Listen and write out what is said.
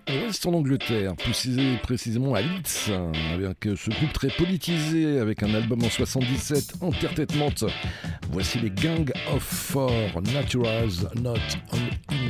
On reste en Angleterre, précisément à Leeds, avec ce groupe très politisé, avec un album en 77, Entertainment. Voici les Gang of Four, Naturals Not On